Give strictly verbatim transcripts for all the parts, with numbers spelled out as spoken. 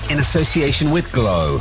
in association with Glow.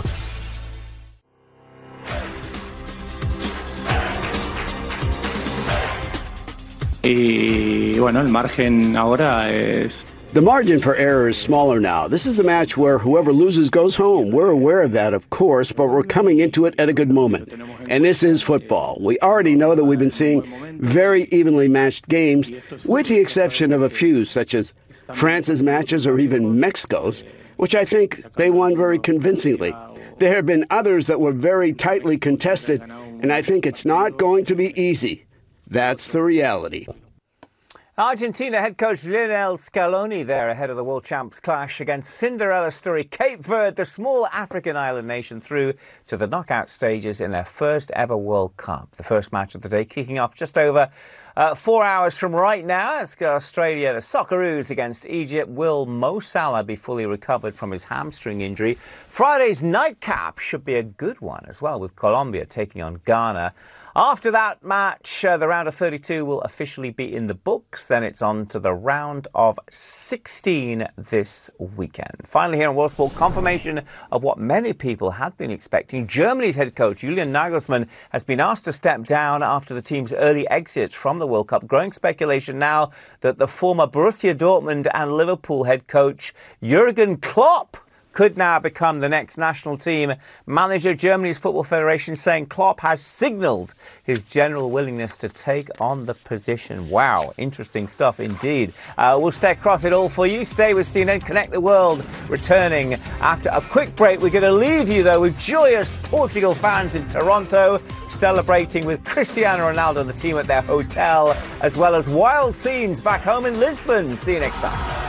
Y bueno, el margen ahora es... The margin for error is smaller now. This is a match where whoever loses goes home. We're aware of that, of course, but we're coming into it at a good moment. And this is football. We already know that we've been seeing very evenly matched games, with the exception of a few, such as France's matches or even Mexico's, which I think they won very convincingly. There have been others that were very tightly contested, and I think it's not going to be easy. That's the reality. Argentina head coach Lionel Scaloni there ahead of the world champs clash against Cinderella story Cape Verde, the small African island nation, through to the knockout stages in their first ever World Cup. The first match of the day kicking off just over uh, four hours from right now. It's Australia, the Socceroos against Egypt. Will Mo Salah be fully recovered from his hamstring injury? Friday's nightcap should be a good one as well, with Colombia taking on Ghana. After that match, uh, the round of thirty-two will officially be in the books. Then it's on to the round of sixteen this weekend. Finally here on World Sport, confirmation of what many people had been expecting. Germany's head coach, Julian Nagelsmann, has been asked to step down after the team's early exit from the World Cup. Growing speculation now that the former Borussia Dortmund and Liverpool head coach, Jurgen Klopp, could now become the next national team manager. Germany's Football Federation saying Klopp has signalled his general willingness to take on the position. Wow, interesting stuff indeed. Uh, we'll stay across it all for you. Stay with C N N Connect the World, returning after a quick break. We're going to leave you, though, with joyous Portugal fans in Toronto celebrating with Cristiano Ronaldo and the team at their hotel, as well as wild scenes back home in Lisbon. See you next time.